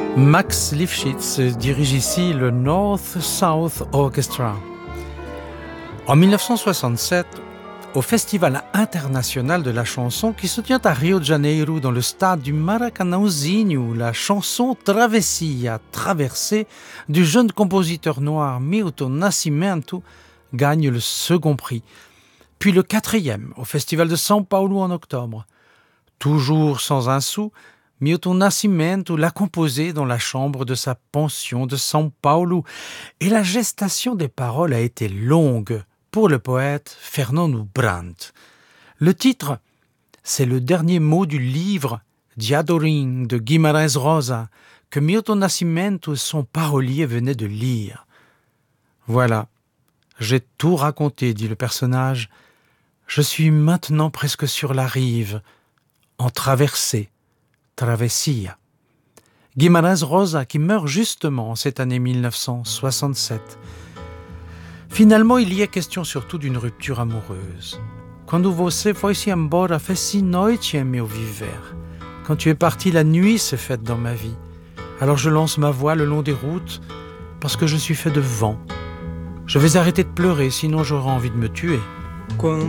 Max Lifshitz dirige ici le North-South Orchestra. En 1967, au Festival international de la chanson qui se tient à Rio de Janeiro dans le stade du Maracanãzinho, la chanson Travessia, traversée du jeune compositeur noir Milton Nascimento gagne le second prix. Puis le quatrième au Festival de São Paulo en octobre. Toujours sans un sou, Milton Nascimento l'a composé dans la chambre de sa pension de São Paulo. Et la gestation des paroles a été longue pour le poète Fernando Brant. Le titre, c'est le dernier mot du livre Diadorim de Guimarães Rosa que Milton Nascimento, son parolier, venait de lire. Voilà, j'ai tout raconté, dit le personnage. Je suis maintenant presque sur la rive, en traversée. Travessia. Guimarães Rosa qui meurt justement en cette année 1967. Finalement, il y est question surtout d'une rupture amoureuse. Quando você foi-se embora, fez-se noite em meu viver. Quand tu es parti, la nuit s'est faite dans ma vie. Alors je lance ma voix le long des routes parce que je suis fait de vent. Je vais arrêter de pleurer, sinon j'aurai envie de me tuer. Quando